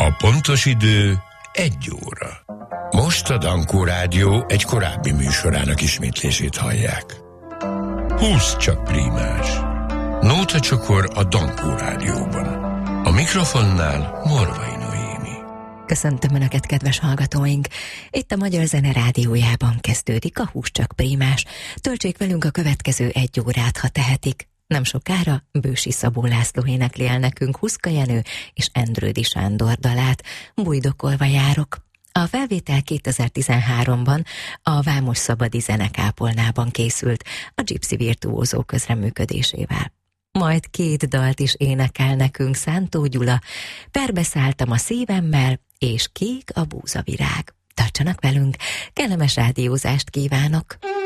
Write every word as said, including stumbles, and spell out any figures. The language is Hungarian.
A pontos idő egy óra. Most a Dankó Rádió egy korábbi műsorának ismétlését hallják. Húsz csak prímás. Nóta csokor a Dankó Rádióban. A mikrofonnál Morvai Noémi. Köszöntöm Önöket, kedves hallgatóink! Itt a Magyar Zene Rádiójában kezdődik a Húsz csak prímás. Töltsék velünk a következő egy órát, ha tehetik. Nem sokára Bősi Szabó László énekli el nekünk Huszka Jenő és Endrődy Sándor dalát, Bújdokolva járok. A felvétel kétezer-tizenháromban a Vámos Szabadi Zenekápolnában készült a Gypsy virtuózó közreműködésével. Majd két dalt is énekel nekünk Szántó Gyula, Perbeszálltam a szívemmel és Kék a búzavirág. Tartsanak velünk, kellemes rádiózást kívánok!